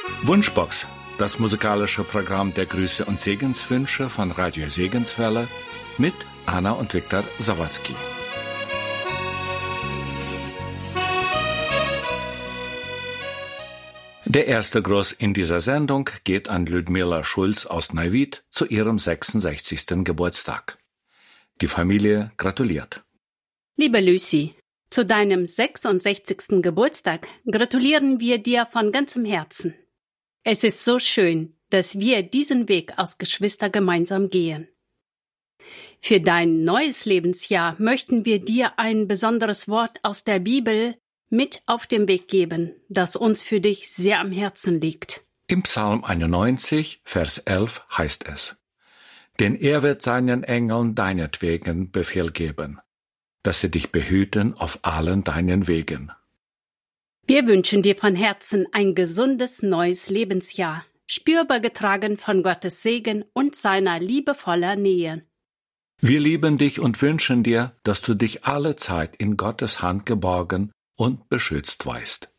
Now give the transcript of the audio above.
Wunschbox, das musikalische Programm der Grüße und Segenswünsche von Radio Segenswelle mit Anna und Viktor Sawatzki. Der erste Gruß in dieser Sendung geht an Ludmila Schulz aus Neuwied zu ihrem 66. Geburtstag. Die Familie gratuliert. Liebe Lucy, zu deinem 66. Geburtstag gratulieren wir dir von ganzem Herzen. Es ist so schön, dass wir diesen Weg als Geschwister gemeinsam gehen. Für dein neues Lebensjahr möchten wir dir ein besonderes Wort aus der Bibel mit auf den Weg geben, das uns für dich sehr am Herzen liegt. Im Psalm 91, Vers 11 heißt es: Denn er wird seinen Engeln deinetwegen Befehl geben, dass sie dich behüten auf allen deinen Wegen. Wir wünschen dir von Herzen ein gesundes neues Lebensjahr, spürbar getragen von Gottes Segen und seiner liebevoller Nähe. Wir lieben dich und wünschen dir, dass du dich alle Zeit in Gottes Hand geborgen und beschützt weißt.